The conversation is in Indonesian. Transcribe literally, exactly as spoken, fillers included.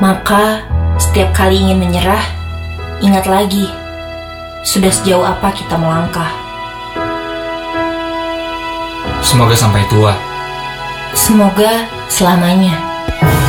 Maka setiap kali ingin menyerah, ingat lagi, sudah sejauh apa kita melangkah. Semoga sampai tua. Semoga selamanya.